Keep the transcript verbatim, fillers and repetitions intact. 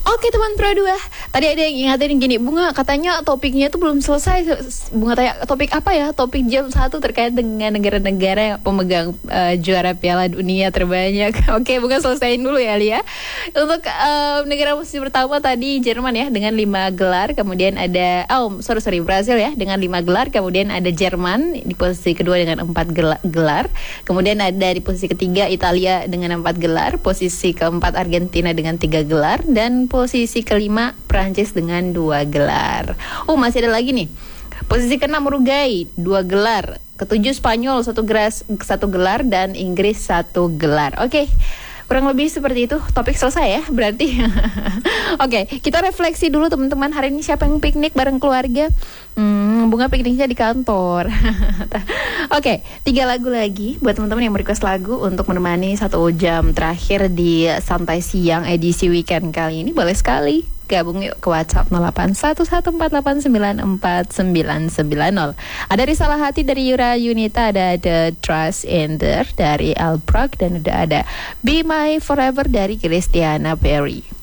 Oke teman Pro dua, tadi ada yang ingatin gini, Bunga katanya topiknya itu belum selesai. Bunga tanya topik apa ya? Topik jam satu terkait dengan negara-negara yang pemegang uh, juara Piala Dunia terbanyak. Oke, Bunga selesaiin dulu ya Lia. Untuk uh, negara posisi pertama tadi Jerman ya dengan lima gelar, kemudian ada oh sorry sorry Brasil ya dengan lima gelar, kemudian ada Jerman di posisi kedua dengan empat gelar, kemudian ada di posisi ketiga Italia dengan empat gelar, posisi keempat Argentina dengan tiga gelar, dan posisi kelima Prancis dengan dua gelar. Oh masih ada lagi nih. Posisi keenam Uruguay dua gelar, ketujuh Spanyol satu gelas satu gelar, dan Inggris satu gelar. Oke. Kurang lebih seperti itu, topik selesai ya berarti. Oke, kita refleksi dulu teman-teman. Hari ini siapa yang piknik bareng keluarga? Hmm, Bunga pikniknya di kantor. Oke, tiga lagu lagi buat teman-teman yang merequest lagu untuk menemani satu jam terakhir di Santai Siang edisi weekend kali ini. Boleh sekali gabung yuk ke WhatsApp nol delapan satu satu empat delapan sembilan empat sembilan sembilan nol. Ada Risalah Hati dari Yura Yunita, ada The Trust Ender dari Alprok, dan ada ada Be My Forever dari Christiana Perry.